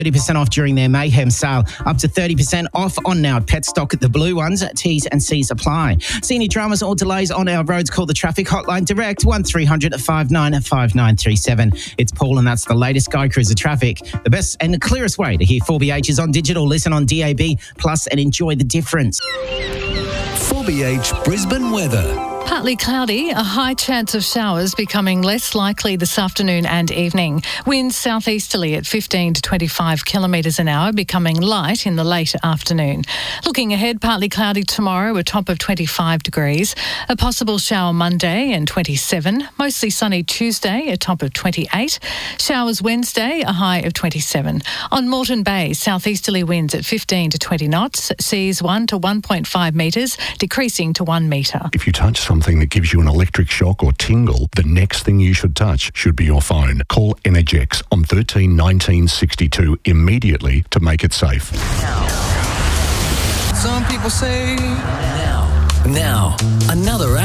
30% off during their Mayhem sale. Up to 30% off on now pet stock at the blue ones. T's and C's apply. See any dramas or delays on our roads, call the traffic hotline direct 1300 59 5937. It's Paul and that's the latest Guy Cruiser traffic. The best and the clearest way to hear 4BH is on digital. Listen on DAB Plus and enjoy the difference. 4BH Brisbane weather. Partly cloudy, a high chance of showers becoming less likely this afternoon and evening. Winds southeasterly at 15 to 25 kilometres an hour, becoming light in the late afternoon. Looking ahead, partly cloudy tomorrow, a top of 25 degrees. A possible shower Monday and 27. Mostly sunny Tuesday, a top of 28. Showers Wednesday, a high of 27. On Moreton Bay, southeasterly winds at 15 to 20 knots. Seas 1 to 1.5 metres, decreasing to 1 metre. If you touch something that gives you an electric shock or tingle, the next thing you should touch should be your phone. Call Energex on 13 19 62 immediately to make it safe. Some people say now another